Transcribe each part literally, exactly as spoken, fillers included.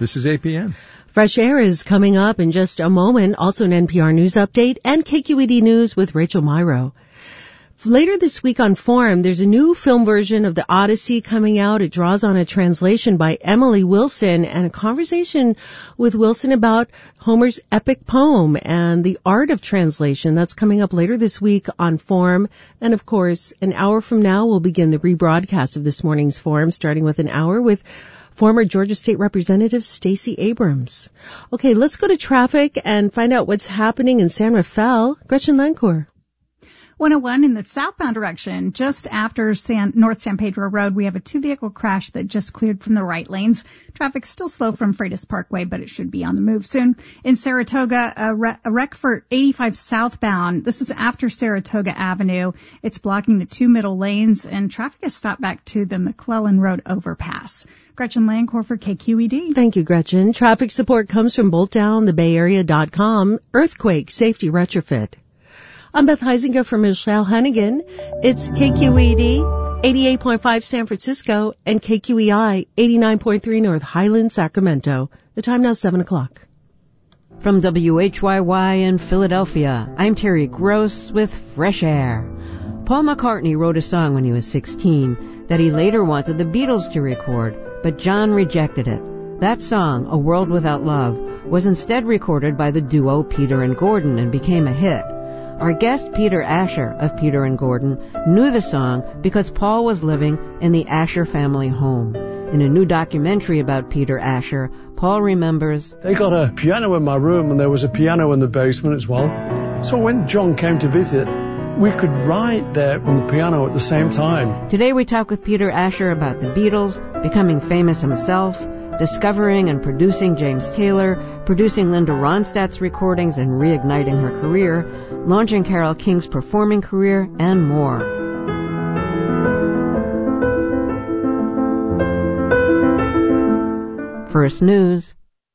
This is A P M. Fresh Air is coming up in just a moment. Also an N P R News update and K Q E D News with Rachel Myrow. Later this week on Forum, there's a new film version of The Odyssey coming out. It draws on a translation by Emily Wilson and a conversation with Wilson about Homer's epic poem and the art of translation. That's coming up later this week on Forum. And of course, an hour from now, we'll begin the rebroadcast of this morning's Forum, starting with an hour with former Georgia State Representative Stacey Abrams. Okay, let's go to traffic and find out what's happening in San Rafael. Gretchen Lancourt. one oh one in the southbound direction, just after San, North San Pedro Road, we have a two-vehicle crash that just cleared from the right lanes. Traffic's still slow from Freitas Parkway, but it should be on the move soon. In Saratoga, a, re- a wreck for eighty-five southbound. This is after Saratoga Avenue. It's blocking the two middle lanes, and traffic has stopped back to the McClellan Road overpass. Gretchen Lancourt for K Q E D. Thank you, Gretchen. Traffic support comes from bolt down the bay area dot com, Earthquake Safety Retrofit. I'm Beth Heisinger for Michelle Hennigan. It's K Q E D, eighty-eight point five San Francisco, and K Q E I, eighty-nine point three North Highland, Sacramento. The time now seven o'clock. From W H Y Y in Philadelphia, I'm Terry Gross with Fresh Air. Paul McCartney wrote a song when he was sixteen that he later wanted the Beatles to record, but John rejected it. That song, A World Without Love, was instead recorded by the duo Peter and Gordon and became a hit. Our guest, Peter Asher of Peter and Gordon, knew the song because Paul was living in the Asher family home. In a new documentary about Peter Asher, Paul remembers, They got a piano in my room and there was a piano in the basement as well. So when John came to visit, we could write there on the piano at the same time. Today we talk with Peter Asher about the Beatles, becoming famous himself, discovering and producing James Taylor, producing Linda Ronstadt's recordings and reigniting her career, launching Carole King's performing career, and more. First News.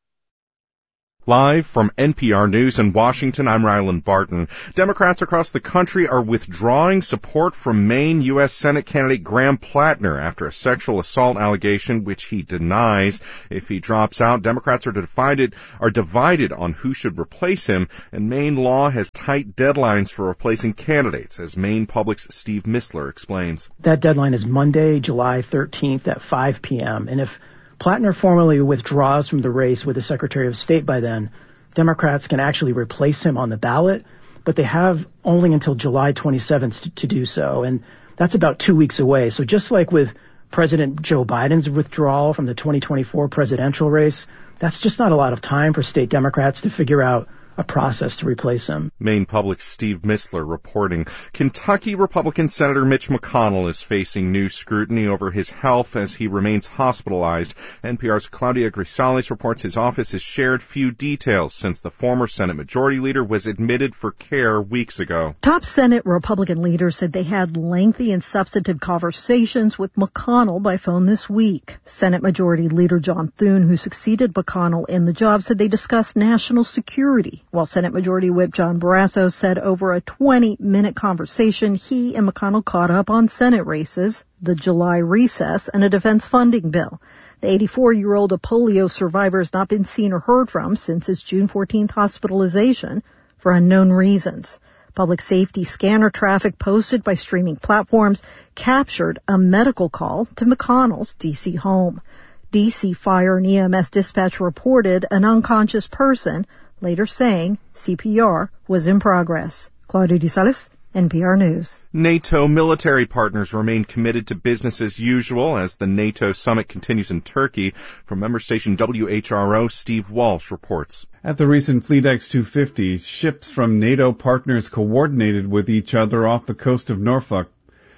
Live from N P R News in Washington, I'm Ryland Barton. Democrats across the country are withdrawing support from Maine U S Senate candidate Graham Plattner after a sexual assault allegation which he denies. If he drops out, Democrats are divided, are divided on who should replace him, and Maine law has tight deadlines for replacing candidates, as Maine Public's Steve Missler explains. That deadline is Monday, July thirteenth at five p.m., and if Plattner formally withdraws from the race with the Secretary of State by then, Democrats can actually replace him on the ballot, but they have only until July twenty-seventh to, to do so, and that's about two weeks away. So just like with President Joe Biden's withdrawal from the twenty twenty-four presidential race, that's just not a lot of time for state Democrats to figure out a process to replace him. Maine Public's Steve Missler reporting. Kentucky Republican Senator Mitch McConnell is facing new scrutiny over his health as he remains hospitalized. N P R's Claudia Grisales reports his office has shared few details since the former Senate Majority Leader was admitted for care weeks ago. Top Senate Republican leaders said they had lengthy and substantive conversations with McConnell by phone this week. Senate Majority Leader John Thune, who succeeded McConnell in the job, said they discussed national security, while Senate Majority Whip John Barrasso said over a twenty-minute conversation, he and McConnell caught up on Senate races, the July recess, and a defense funding bill. The eighty-four-year-old a polio survivor has not been seen or heard from since his June fourteenth hospitalization for unknown reasons. Public safety scanner traffic posted by streaming platforms captured a medical call to McConnell's D C home. D C Fire and E M S dispatch reported an unconscious person, later saying C P R was in progress. Claudia Grisales, N P R News. NATO military partners remain committed to business as usual as the NATO summit continues in Turkey. From member station W H R O, Steve Walsh reports. At the recent FleetX two fifty, ships from NATO partners coordinated with each other off the coast of Norfolk.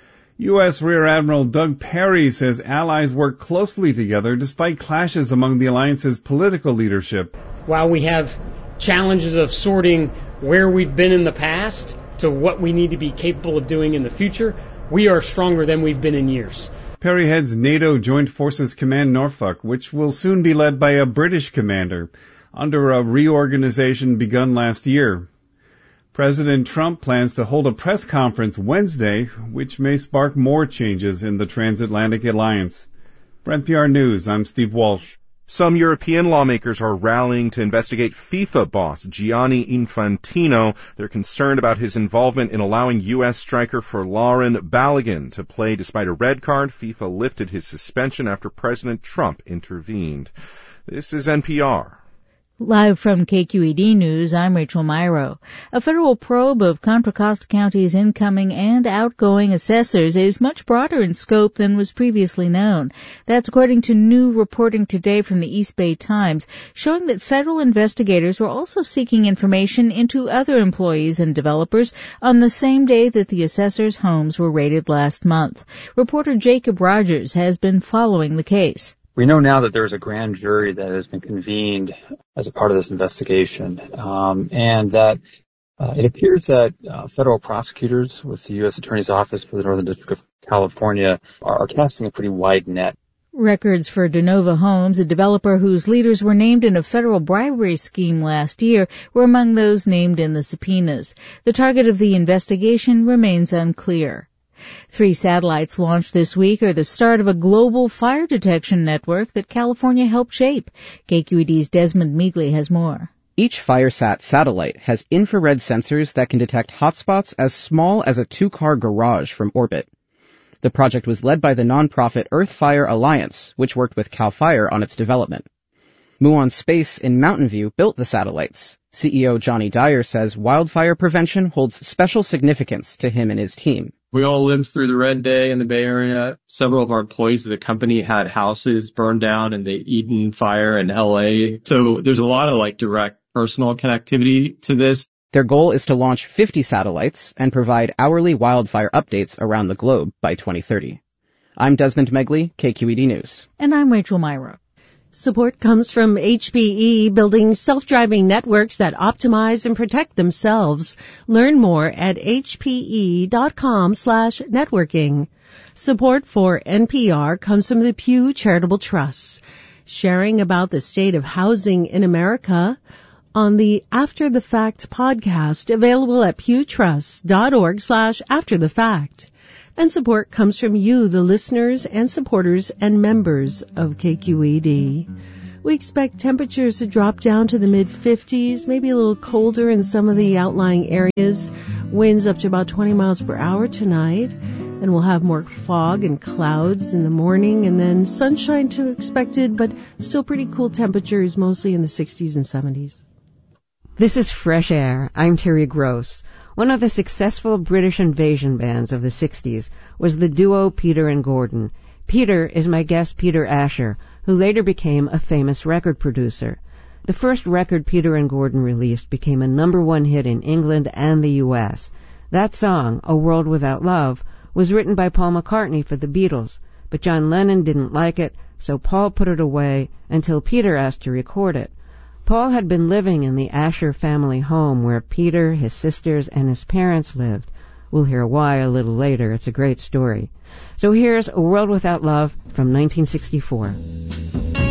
U S Rear Admiral Doug Perry says allies work closely together despite clashes among the alliance's political leadership. While we have challenges of sorting where we've been in the past to what we need to be capable of doing in the future, we are stronger than we've been in years. Perry heads NATO Joint Forces Command Norfolk, which will soon be led by a British commander, under a reorganization begun last year. President Trump plans to hold a press conference Wednesday, which may spark more changes in the transatlantic alliance. For N P R News, I'm Steve Walsh. Some European lawmakers are rallying to investigate FIFA boss Gianni Infantino. They're concerned about his involvement in allowing U S striker Folarin Balogun to play despite a red card. FIFA lifted his suspension after President Trump intervened. This is N P R. Live from K Q E D News, I'm Rachel Myrow. A federal probe of Contra Costa County's incoming and outgoing assessors is much broader in scope than was previously known. That's according to new reporting today from the East Bay Times, showing that federal investigators were also seeking information into other employees and developers on the same day that the assessors' homes were raided last month. Reporter Jacob Rogers has been following the case. We know now that there's a grand jury that has been convened as a part of this investigation, um, and that uh, it appears that uh, federal prosecutors with the U S Attorney's Office for the Northern District of California are, are casting a pretty wide net. Records for DeNova Homes, a developer whose leaders were named in a federal bribery scheme last year, were among those named in the subpoenas. The target of the investigation remains unclear. Three satellites launched this week are the start of a global fire detection network that California helped shape. K Q E D's Desmond Meagley has more. Each FireSat satellite has infrared sensors that can detect hotspots as small as a two-car garage from orbit. The project was led by the nonprofit Earth Fire Alliance, which worked with CAL FIRE on its development. Muon Space in Mountain View built the satellites. C E O Johnny Dyer says wildfire prevention holds special significance to him and his team. We all lived through the Red Day in the Bay Area. Several of our employees of the company had houses burned down in the Eden fire in L A. So there's a lot of like direct personal connectivity to this. Their goal is to launch fifty satellites and provide hourly wildfire updates around the globe by twenty thirty. I'm Desmond Meagley, K Q E D News. And I'm Rachel Myrow. Support comes from H P E, building self-driving networks that optimize and protect themselves. Learn more at hpe.com slash networking. Support for N P R comes from the Pew Charitable Trusts, sharing about the state of housing in America on the After the Fact podcast, available at pewtrust.org slash after the fact. And support comes from you, the listeners and supporters and members of K Q E D. We expect temperatures to drop down to the mid fifties, maybe a little colder in some of the outlying areas. Winds up to about twenty miles per hour tonight. And we'll have more fog and clouds in the morning, and then sunshine to expected, but still pretty cool temperatures, mostly in the sixties and seventies. This is Fresh Air. I'm Terry Gross. One of the successful British invasion bands of the sixties was the duo Peter and Gordon. Peter is my guest Peter Asher, who later became a famous record producer. The first record Peter and Gordon released became a number one hit in England and the U S. That song, A World Without Love, was written by Paul McCartney for the Beatles, but John Lennon didn't like it, so Paul put it away until Peter asked to record it. Paul had been living in the Asher family home where Peter, his sisters, and his parents lived. We'll hear why a little later. It's a great story. So here's A World Without Love from nineteen sixty-four.